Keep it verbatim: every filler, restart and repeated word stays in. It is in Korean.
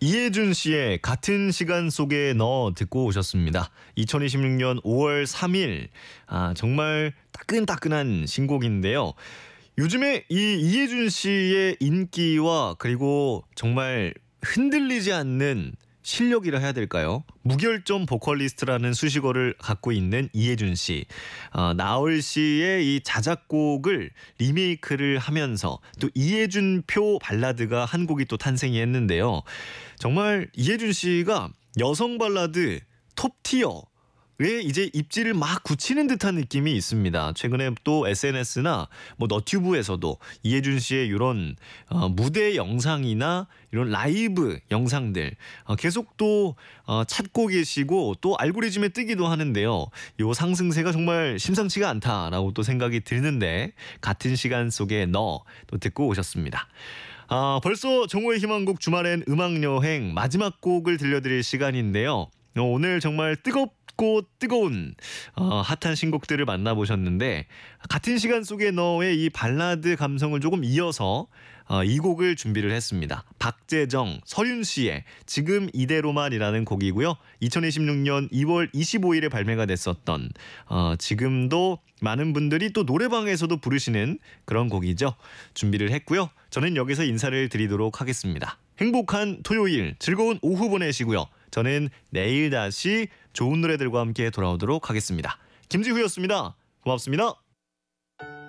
이해준 씨의 같은 시간 속에 너 듣고 오셨습니다. 이천이십육 년 오월 삼일, 아, 정말 따끈따끈한 신곡인데요. 요즘에 이 이해준 씨의 인기와 그리고 정말 흔들리지 않는 실력이라 해야 될까요? 무결점 보컬리스트라는 수식어를 갖고 있는 이해준 씨. 어, 나얼 씨의 이 자작곡을 리메이크를 하면서 또 이해준표 발라드가 한 곡이 또 탄생이 했는데요. 정말 이해준 씨가 여성 발라드 톱티어 왜 이제 입지를 막 굳히는 듯한 느낌이 있습니다. 최근에 또 에스엔에스나 뭐 너튜브에서도 이해준 씨의 이런 어, 무대 영상이나 이런 라이브 영상들 어, 계속 또 어, 찾고 계시고 또 알고리즘에 뜨기도 하는데요. 요 상승세가 정말 심상치가 않다라고 또 생각이 드는데 같은 시간 속에 너 또 듣고 오셨습니다. 아, 벌써 정오의 희망곡 주말엔 음악여행 마지막 곡을 들려드릴 시간인데요. 어, 오늘 정말 뜨겁고 뜨거운 어, 핫한 신곡들을 만나보셨는데 같은 시간 속에 너의 이 발라드 감성을 조금 이어서 어, 이 곡을 준비를 했습니다. 박재정, 서윤 씨의 지금 이대로만이라는 곡이고요. 이천이십육 년 이월 이십오일에 발매가 됐었던 어, 지금도 많은 분들이 또 노래방에서도 부르시는 그런 곡이죠. 준비를 했고요. 저는 여기서 인사를 드리도록 하겠습니다. 행복한 토요일, 즐거운 오후 보내시고요. 저는 내일 다시 좋은 노래들과 함께 돌아오도록 하겠습니다. 김지후였습니다. 고맙습니다.